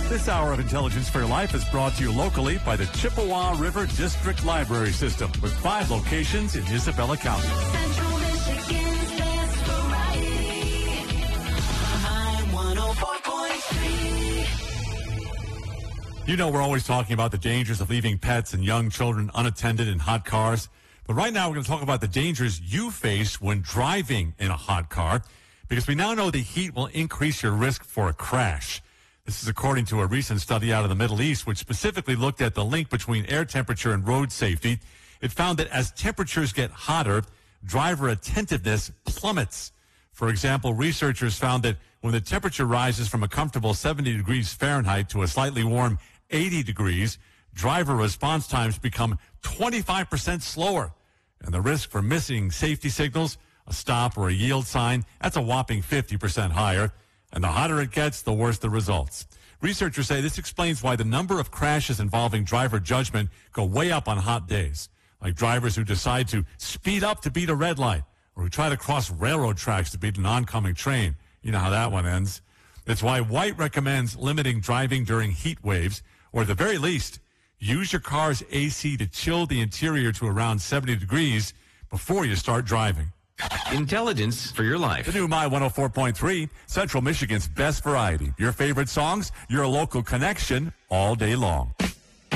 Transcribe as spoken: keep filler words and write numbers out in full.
This hour of Intelligence for Your Life is brought to you locally by the Chippewa River District Library System with five locations in Isabella County. Central Michigan's best variety. High one oh four point three. You know, we're always talking about the dangers of leaving pets and young children unattended in hot cars. But right now, we're going to talk about the dangers you face when driving in a hot car, because we now know the heat will increase your risk for a crash. This is according to a recent study out of the Middle East, which specifically looked at the link between air temperature and road safety. It found that as temperatures get hotter, driver attentiveness plummets. For example, researchers found that when the temperature rises from a comfortable seventy degrees Fahrenheit to a slightly warm eighty degrees, driver response times become twenty-five percent slower. And the risk for missing safety signals, a stop or a yield sign, that's a whopping fifty percent higher. And the hotter it gets, the worse the results. Researchers say this explains why the number of crashes involving driver judgment go way up on hot days, like drivers who decide to speed up to beat a red light or who try to cross railroad tracks to beat an oncoming train. You know how that one ends. That's why White recommends limiting driving during heat waves, or at the very least, use your car's A C to chill the interior to around seventy degrees before you start driving. Intelligence for Your Life. The new My one oh four point three, Central Michigan's best variety. Your favorite songs, your local connection all day long.